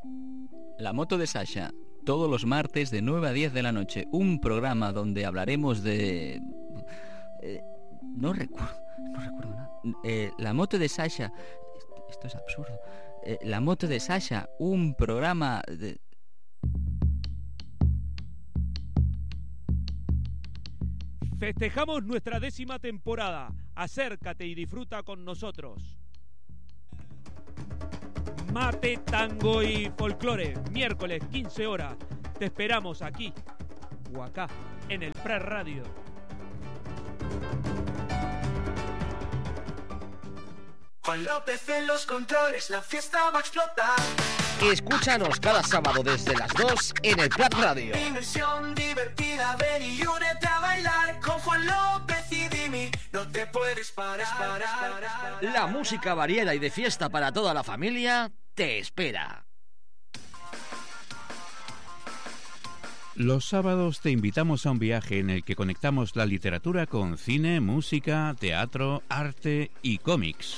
La moto de Sasha, todos los martes de 9 a 10 de la noche. Un programa donde hablaremos de... no recuerdo nada. La moto de Sasha... Esto es absurdo. La moto de Sasha, un programa de... Festejamos nuestra 10ª temporada. Acércate y disfruta con nosotros. Mate, tango y folclore, miércoles 15 horas. Te esperamos aquí o acá, en el Prat Radio. Juan López en los controles, la fiesta va a explotar. Escúchanos cada sábado desde las 2 en el Prat Radio. Dimensión divertida, ven y únete a bailar con Juan López y Dimi. No te puedes parar. La música variada y de fiesta para toda la familia te espera. Los sábados te invitamos a un viaje en el que conectamos la literatura con cine, música, teatro, arte y cómics.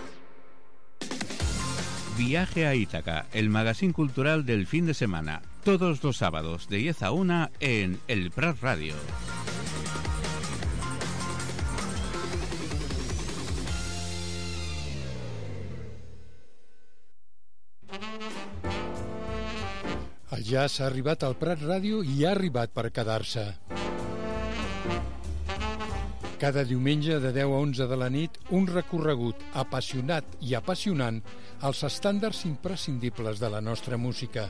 Viaje a Ítaca, el magazín cultural del fin de semana, todos los sábados de 10 a 1 en el Prat Radio. El jazz ha arribat al Prat Ràdio i ha arribat per quedar-se. Cada diumenge de 10 a 11 de la nit, un recorregut apassionat i apassionant als estàndards imprescindibles de la nostra música.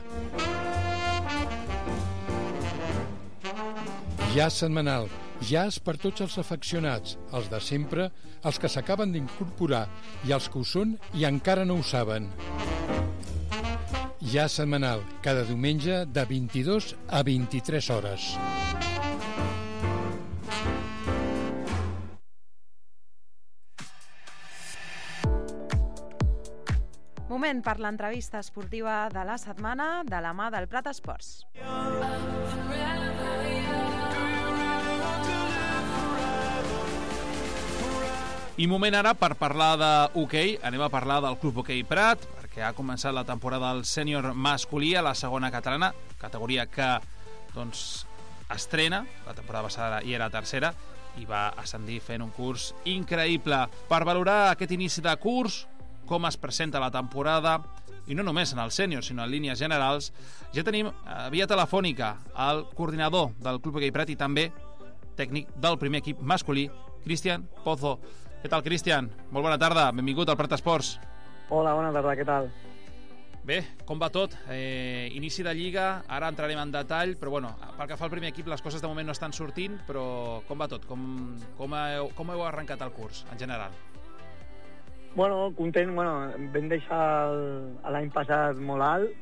Jazz setmanal, jazz per tots els afeccionats, els de sempre, els que s'acaben d'incorporar i els que ho són i encara no ho saben. Jazz setmanal, cada diumenge de 22 a 23 hores. Moment per l'entrevista esportiva de la setmana de la mà del Prat Esports. I moment ara per parlar d'hoquei. Anem a parlar del Club Hoquei Prat, perquè ha començat la temporada del sènior masculí a la segona catalana, categoria que doncs estrena, la temporada passada i era tercera, i va ascendir fent un curs increïble. Per valorar aquest inici de curs, com es presenta la temporada, i no només en el sènior, sinó en línies generals, ja tenim via telefònica el coordinador del Club Hoquei Prat i també tècnic del primer equip masculí, Cristian Pozo. Què tal, Cristian? Molt bona tarda, benvingut al Prat Esports. Hola, bona tarda, què tal? Bé, com va tot? Inici de Lliga, ara entrarem en detall, però bueno, pel que fa al primer equip les coses de moment no estan sortint, però com va tot? Com heu arrencat el curs, en general? Bueno, content, vam deixar l'any passat molt alt,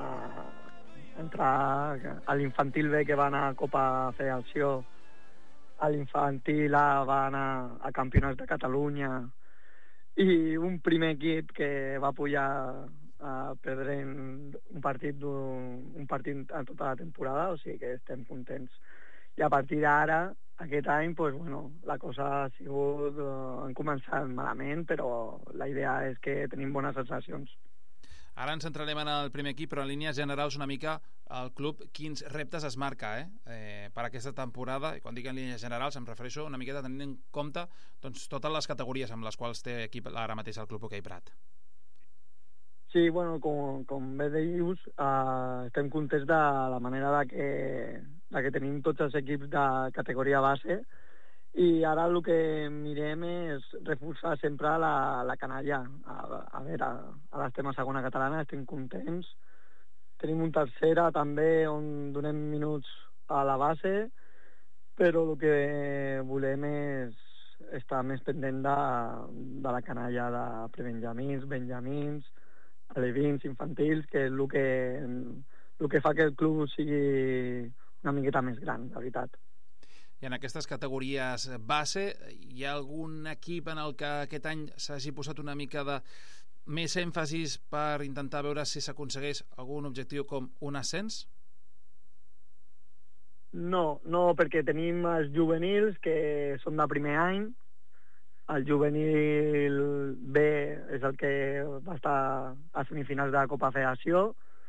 entrar a l'infantil B que va anar a Copa Federació, a l'infantil A va anar a Campionats de Catalunya i un primer equip que va pujar perdent un partit a tota la temporada, o sigui que estem contents. I a partir d'ara, aquest any, la cosa ha sigut... Han començat malament, però la idea és que tenim bones sensacions. Ara ens centrarem en el primer equip, però en línies generals una mica el club quins reptes es marca per aquesta temporada, i quan dic en línies generals em refereixo una miqueta tenint en compte doncs, totes les categories amb les quals té equip ara mateix el Club Hoquei Prat. Sí, com bé dius, estem contents de la manera que tenim tots els equips de categoria base i ara el que mirem és reforçar sempre la canalla. A veure, ara estem a segona catalana, estem contents. Tenim un tercera també on donem minuts a la base, però el que volem és estar més pendent de la canalla de prebenjamins, benjamins, alevins, infantils, que és el que fa que el club sigui una miqueta més gran, la veritat. I en aquestes categories base, hi ha algun equip en el que aquest any s'hagi posat una mica de més èmfasis per intentar veure si s'aconsegueix algun objectiu com un ascens? No, perquè tenim els juvenils que són de primer any. El juvenil B és el que va estar a semifinals de la Copa Federació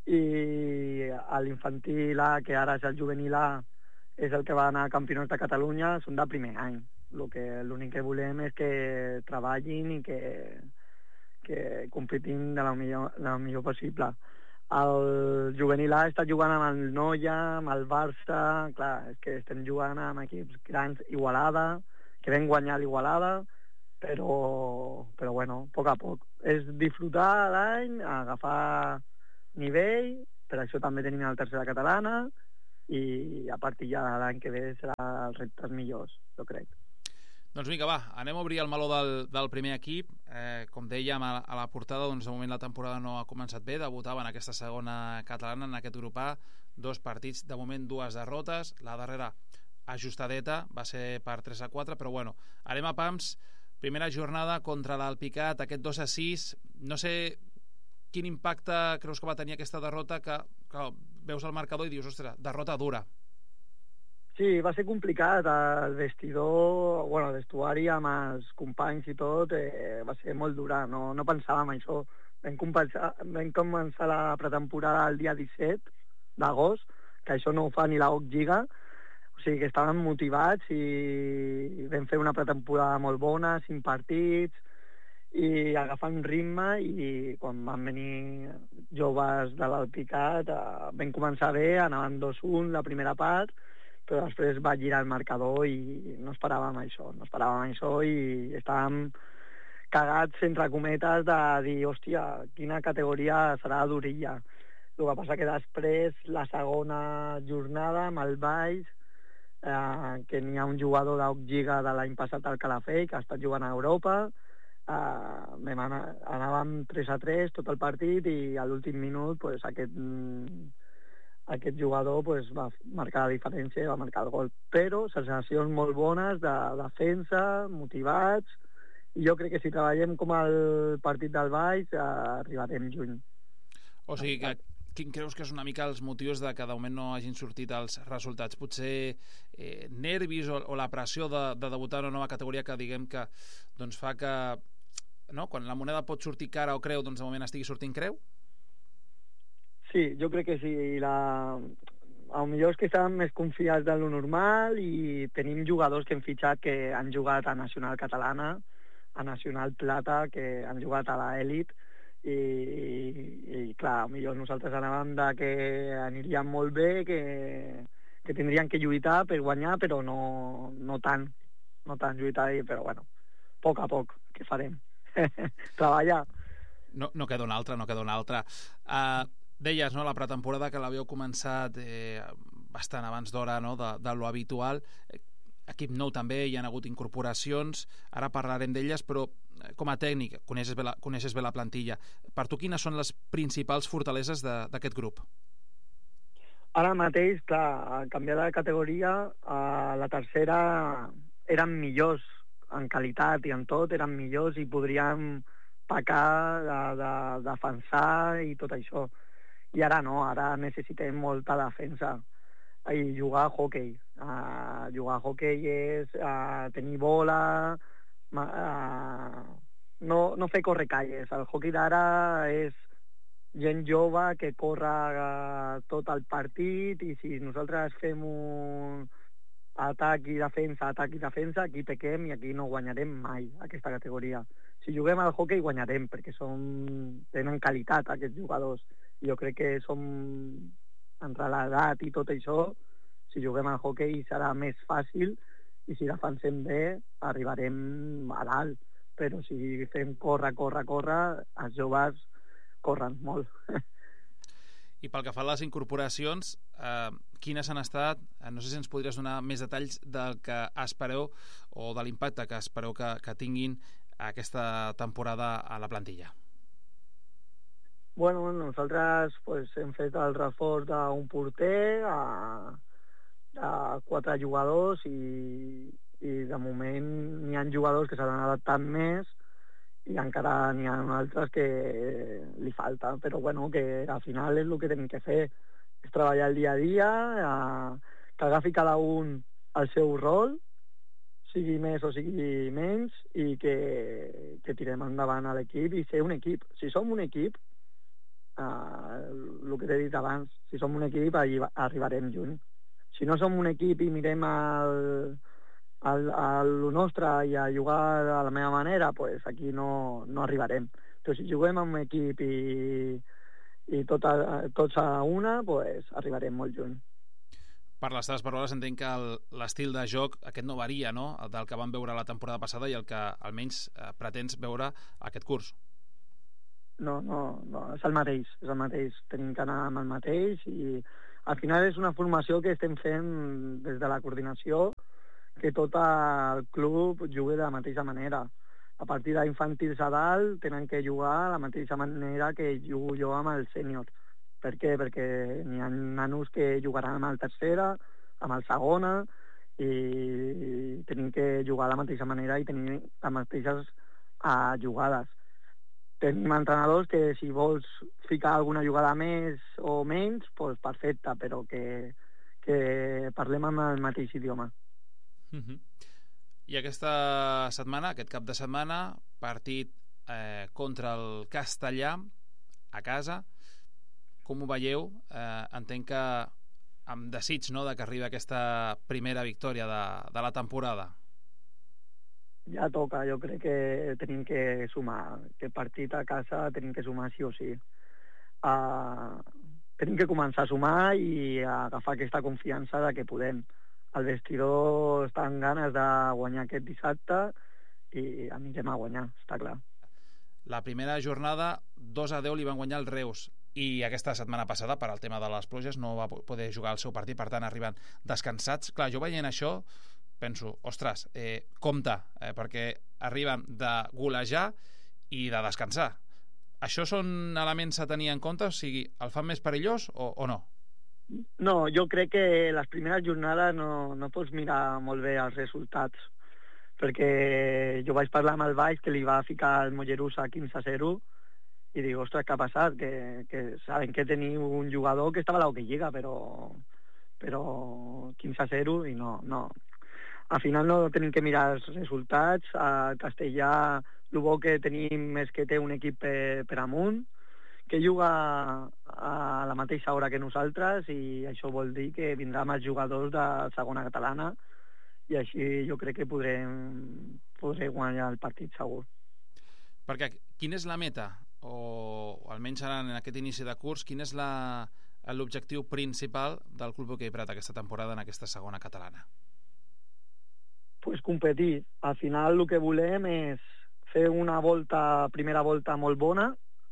i a l'infantil A, que ara és el juvenil A, és el que va anar a campionats de Catalunya, són de primer any. L'únic que volem és que treballin i que competin de la millor possible. El juvenil A està jugant amb el Noia, amb el Barça, clar, és que estem jugant amb equips grans, Igualada, que vam guanyar l'Igualada, però bueno, a poc a poc. És disfrutar l'any, agafar nivell, per això també tenim la tercera catalana, i a partir ja l'any que ve serà els reptes millors, jo crec. Doncs vinga, va, anem a obrir el meló del primer equip. Com dèiem a la portada, doncs de moment la temporada no ha començat bé, debutava en aquesta segona catalana, en aquest grup A, 2 partits, de moment 2 derrotes, la darrera ajustadeta, va ser per 3-4, però bueno, anem a pams, primera jornada contra l'Alpicat, aquest 2-6, no sé quin impacte creus que va tenir aquesta derrota, que veus el marcador i dius, ostres, derrota dura. Sí, va ser complicat. El vestidor, el vestuari amb els companys i tot, va ser molt dura. No pensàvem això. Vam començar la pretemporada el dia 17 d'agost, que això no ho fa ni la OC Lliga. O sigui que estàvem motivats i vam fer una pretemporada molt bona, 5 partits, i agafant ritme, i quan van venir joves de l'Alpicat vam començar bé, anàvem 2-1 la primera part, però després va girar el marcador i no esperàvem això i estàvem cagats, entre cometes, de dir, hòstia, quina categoria serà d'orilla. El que passa que després, la segona jornada, amb el Valls, que n'hi ha un jugador d'Oc Lliga de l'any passat al Calafell, que ha estat jugant a Europa, anàvem 3-3 tot el partit, i a l'últim minut aquest jugador va marcar la diferència i va marcar el gol. Però sensacions molt bones de defensa, motivats, i jo crec que si treballem com el partit del Valls arribarem juny. O sigui que quin creus que és una mica els motius de que de moment no hagin sortit els resultats? Potser nervis o la pressió de debutar en una nova categoria que diguem que doncs fa que quan la moneda pot sortir cara o creu, doncs de moment estigui sortint creu? Sí, jo crec que sí. Potser és que estàvem més confiats de lo normal i tenim jugadors que hem fitxat que han jugat a Nacional Catalana, a Nacional Plata, que han jugat a l'elit, i clar, potser nosaltres anàvem de que aniríem molt bé, que tindrien que lluitar per guanyar, però no tant lluitar, però bueno, a poc, què farem? Treballar. No queda una altra. Deies, la pretemporada que l'havíeu començat bastant abans d'hora, de lo habitual. Equip nou també, hi ha hagut incorporacions, ara parlarem d'elles, però com a tècnic coneixes bé la plantilla. Per tu, quines són les principals fortaleses d'aquest grup? Ara mateix, clar, al canviar de categoria, a la tercera eren millors en qualitat i en tot, eren millors i podríem pecar de defensar i tot això. I ara no, ara necessitem molta defensa i jugar a hoquei. Jugar a hoquei és tenir bola, no fer correcalles. El hoquei d'ara és gent jove que corre tot el partit, i si nosaltres fem un atac i defensa, aquí pequem i aquí no guanyarem mai aquesta categoria. Si juguem al hoquei guanyarem, perquè tenen qualitat aquests jugadors. Jo crec que entre l'edat i tot això, si juguem al hoquei serà més fàcil, i si defensem bé arribarem a dalt. Però si fem córrer, els joves corren molt. I pel que fa a les incorporacions, quines han estat? No sé si ens podries donar més detalls del que espereu o de l'impacte que espereu que tinguin aquesta temporada a la plantilla. Bueno, nosaltres hem fet el reforç d'un porter, de 4 jugadors, i de moment n'hi ha jugadors que s'han adaptat més i encara n'hi ha altres que li falta, però bueno, que al final és el que tenim que fer, és treballar el dia a dia, que agafi cada un el seu rol, sigui més o sigui menys, i que tirem endavant a l'equip i ser un equip. Si som un equip, el el que t'he dit abans, si som un equip arribarem lluny. Si no som un equip i mirem el nostre i a jugar de la meva manera, pues aquí no arribarem. Però si juguem amb un equip i tots a una, pues arribarem molt lluny. Per les teves paraules entenc que l'estil de joc aquest no varia, no?, del que vam veure la temporada passada i el que almenys pretens veure aquest curs. No, és el mateix. Tenim que anar amb el mateix i al final és una formació que estem fent des de la coordinació, que tot el club jugui de la mateixa manera. A partir d'infantils a dalt tenen que jugar de la mateixa manera que jugo jo amb el sènior. Per què? Perquè n'hi ha nanos que jugaran amb el tercera, amb el segona, i tenim que jugar de la mateixa manera i tenir les mateixes jugades. Tenim entrenadors que si vols ficar alguna jugada més o menys, doncs perfecte, però que parlem amb el mateix idioma. I aquesta setmana, aquest cap de setmana, partit contra el Castellà a casa. Com ho veieu? Entenc que amb desig, no?, de que arribi aquesta primera victòria de la temporada. Ja toca, jo crec que tenim que sumar. Aquest partit a casa tenim que sumar sí o sí. Tenim que començar a sumar i a agafar aquesta confiança de que podem. El vestidor està en ganes de guanyar aquest dissabte i anirem a guanyar, està clar. La primera jornada 2-10 li van guanyar el Reus i aquesta setmana passada, per al tema de les pluges, no va poder jugar el seu partit, per tant arriben descansats. Clar, jo veient això penso, ostres, compte, perquè arriben de golejar i de descansar. Això són elements a tenir en compte? O sigui, el fan més perillós o no? No, jo crec que les primeres jornades no pots mirar molt bé els resultats, perquè jo vaig parlar amb el Baix, que li va ficar el Mollerussa 15-0, i dic, ostres, què ha passat? Que saben que teniu un jugador que estava a l'Hockey Lliga, però 15-0 i no. Al final no tenim que mirar els resultats. A Castellà, el bo que tenim és que té un equip per amunt, que juga a la mateixa hora que nosaltres, i això vol dir que vindran els jugadors de segona catalana, i així jo crec que podré guanyar el partit segur. Perquè quina és la meta? O almenys ara en aquest inici de curs, quin és l'objectiu principal del Club Hoquei Prat aquesta temporada en aquesta segona catalana? Pues competir. Al final el que volem és fer una primera volta molt bona,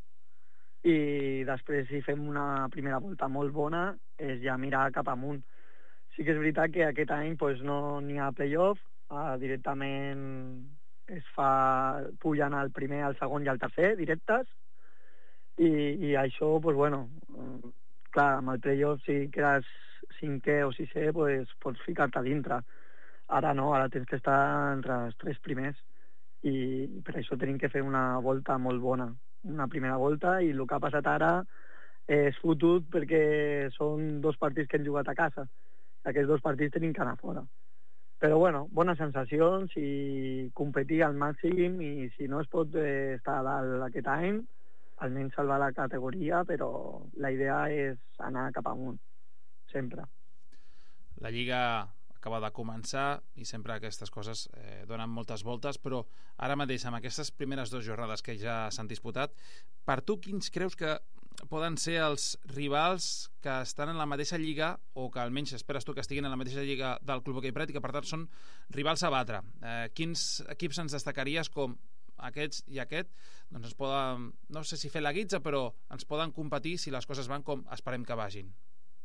i després si fem una primera volta molt bona és ja mirar cap amunt. Sí que és veritat que aquest any pues, no n'hi ha playoff, directament pugen el primer, el segon i el tercer directes, i això, pues bueno, clar, amb el playoff si quedes cinquè o sisè, pues, pots ficar-te a dintre. Ara no, ara tens que estar entre els tres primers, i per això tenim que fer una volta molt bona, una primera volta, i el que ha passat ara és fotut perquè són 2 partits que hem jugat a casa. Aquests 2 partits tenim que anar fora. Però bueno, bones sensacions i competir al màxim, i si no es pot estar a dalt aquest any, almenys salvar la categoria, però la idea és anar cap amunt, sempre. La Lliga acaba de començar i sempre aquestes coses donen moltes voltes, però ara mateix amb aquestes primeres 2 jornades que ja s'han disputat, per tu quins creus que poden ser els rivals que estan en la mateixa lliga, o que almenys esperes tu que estiguin en la mateixa lliga del Club Hoquei Prat i que per tant són rivals a batre? Quins equips ens destacaries com aquests i aquest? Doncs ens poden, no sé si fer la guitza, però ens poden competir si les coses van com esperem que vagin.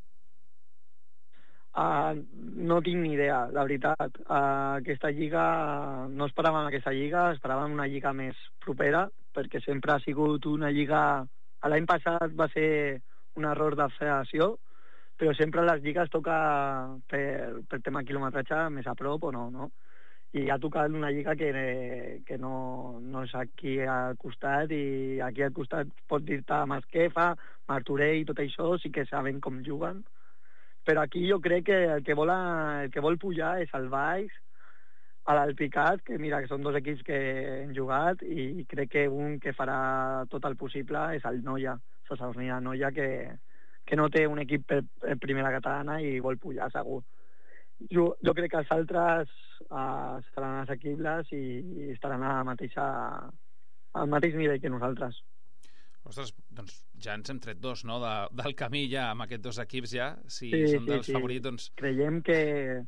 No tinc ni idea, la veritat. Aquesta lliga, no esperàvem aquesta lliga, esperàvem una lliga més propera, perquè sempre ha sigut una lliga... L'any passat va ser un error de federació, però sempre les lligues toca per tema quilometratge més a prop o no? I ha tocat una lliga que no és aquí al costat, i aquí al costat pots dir-te Masquefa, Martorell i tot això, sí que saben com juguen. Però aquí jo crec que el que vol pujar és el Baix, l'Alpicat, que mira que són 2 equips que han jugat, i crec que un que farà tot el possible és el Noia, Sassarnia Noia, que no té un equip per primera catalana i vol pujar, segur. Jo crec que els altres seran assequibles i estaran al mateix nivell que nosaltres. Ostres, doncs ja ens hem tret dos, no?, del camí ja, amb aquests dos equips ja, si són dels favorits, doncs... Creiem que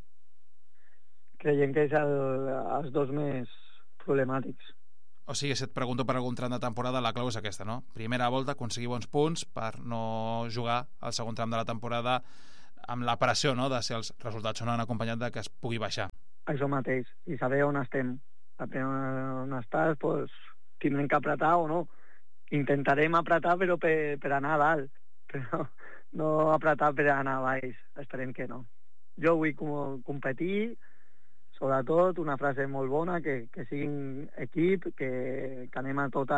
és els dos més problemàtics. O sigui, si et pregunto per algun tram de temporada, la clau és aquesta, no? Primera volta, aconseguir bons punts per no jugar al segon tram de la temporada amb la pressió, no?, de si els resultats no han acompanyat de que es pugui baixar. Això mateix, i saber on estem. Saber on estàs, doncs tindrem que apretar o no. Intentarem apretar però per anar a dalt, però no apretar per anar a baix. Esperem que no. Jo vull competir, sobretot una frase molt bona, que siguin equip, que anem a tot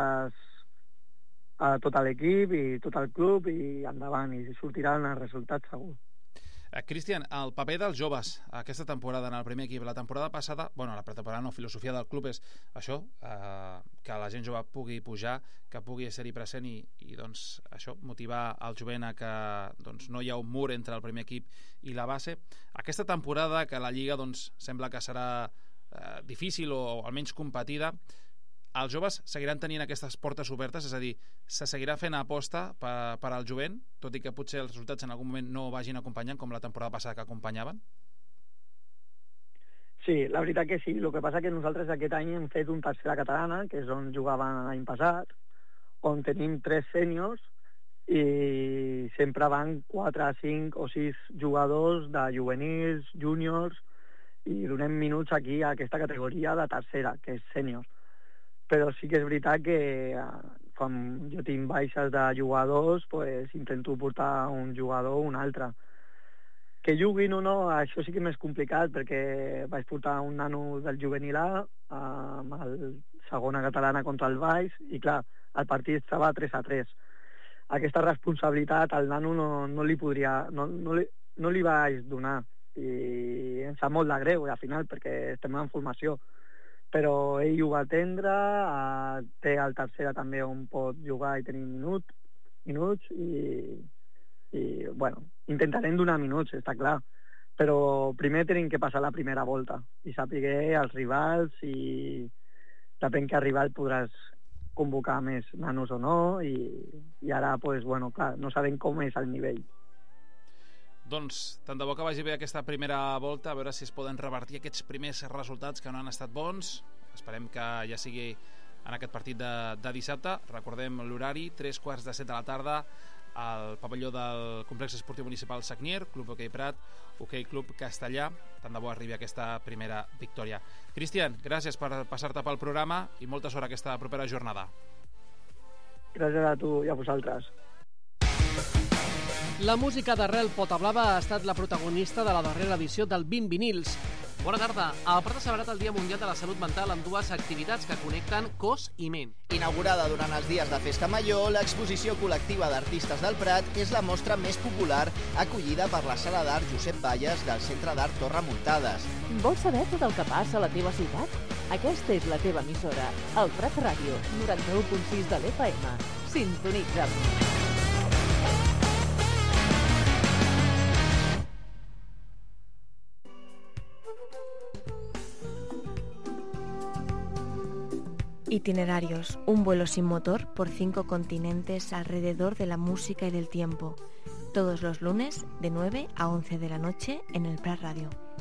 l'equip i tot el club i endavant, i sortiran els resultats segur. Cristian, el paper dels joves aquesta temporada en el primer equip, la temporada passada, bueno, la pretemporada no, filosofia del club és això, que la gent jove pugui pujar, que pugui ser-hi present i doncs això, motivar el jovent a que doncs, no hi ha un mur entre el primer equip i la base. Aquesta temporada, que la Lliga doncs, sembla que serà difícil o almenys competida, els joves seguiran tenint aquestes portes obertes, és a dir, se seguirà fent aposta per al jovent, tot i que potser els resultats en algun moment no vagin acompanyant com la temporada passada que acompanyaven? Sí, la veritat que sí. El que passa que nosaltres aquest any hem fet un tercera catalana, que és on jugaven l'any passat, on tenim 3 sèniors i sempre van 4, 5 o 6 jugadors de juvenils, júniors, i donem minuts aquí a aquesta categoria de tercera, que és sènior. Però sí que és veritat que quan jo tinc baixes de jugadors, pues, intento portar un jugador o un altre. Que juguin o no, això sí que és més complicat, perquè vaig portar un nano del juvenil A amb el segona catalana contra el Baix, i clar, el partit estava 3-3. Aquesta responsabilitat al nano no li vaig donar, i em sap molt de greu al final, perquè estem en formació. Però ell ho va atendre, té el tercera també on pot jugar i tenir minuts i bueno, intentarem donar minuts, està clar, però primer tenim que passar la primera volta i saber els rivals i depèn que rival podràs convocar més nanos o no i ara, pues, bueno, clar, no sabem com és el nivell. Doncs tant de bo que vagi bé aquesta primera volta, a veure si es poden revertir aquests primers resultats que no han estat bons. Esperem que ja sigui en aquest partit de dissabte. Recordem l'horari, 3:15 de la tarda, al pavelló del Complex Esportiu Municipal Sagnier, Club Hoquei Prat, Hoquei Club Castellà. Tant de bo arribi aquesta primera victòria. Cristian, gràcies per passar-te pel programa i molta sort aquesta propera jornada. Gràcies a tu i a vosaltres. La música d'Arrel Potablava ha estat la protagonista de la darrera edició del 20 vinils. Bona tarda. El Prat ha celebrat el Dia Mundial de la Salut Mental amb 2 activitats que connecten cos i ment. Inaugurada durant els dies de Festa Major, l'exposició col·lectiva d'artistes del Prat és la mostra més popular acollida per la Sala d'Art Josep Valles del Centre d'Art Torre Muntades. Vols saber tot el que passa a la teva ciutat? Aquesta és la teva emissora, el Prat Ràdio, 91.6 de l'FM. Sintonitza'm. Itinerarios, un vuelo sin motor por 5 continentes alrededor de la música y del tiempo. Todos los lunes de 9 a 11 de la noche en el Prat Radio.